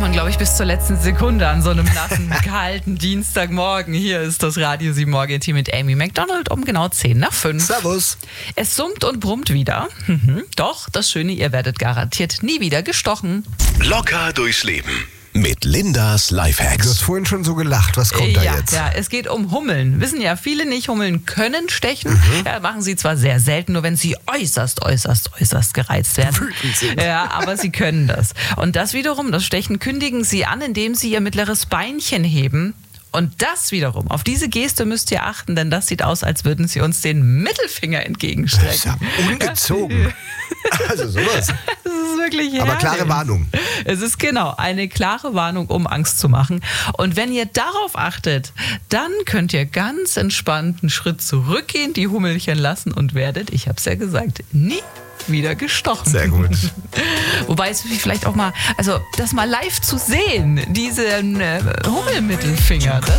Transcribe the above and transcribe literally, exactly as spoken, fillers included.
man, glaube ich, bis zur letzten Sekunde an so einem nassen, kalten Dienstagmorgen. Hier ist das Radio sieben Morgen-Team mit Amy McDonald um genau zehn nach fünf. Servus. Es summt und brummt wieder. Mhm. Doch, das Schöne, ihr werdet garantiert nie wieder gestochen. Locker durchs Leben mit Lindas Du Lifehacks. hast vorhin schon so gelacht. Was kommt da ja, jetzt? ja, es geht um Hummeln. Wissen ja viele nicht, Hummeln können stechen. Mhm. Ja, machen sie zwar sehr selten, nur wenn sie äußerst, äußerst, äußerst gereizt werden. Wütend sind. Ja, aber sie können das. Und das wiederum, das Stechen, kündigen sie an, indem sie ihr mittleres Beinchen heben. Und das wiederum, auf diese Geste müsst ihr achten, denn das sieht aus, als würden sie uns den Mittelfinger Das ist entgegenstrecken. ja ungezogen. Also sowas. Das ist wirklich Aber herrlich. klare Warnung. Es ist genau eine klare Warnung, um Angst zu machen. Und wenn ihr darauf achtet, dann könnt ihr ganz entspannt einen Schritt zurückgehen, die Hummelchen lassen und werdet, ich habe es ja gesagt, nie wieder gestochen. Sehr gut. Wobei es vielleicht auch mal, also das mal live zu sehen, diesen äh, Hummelmittelfinger, das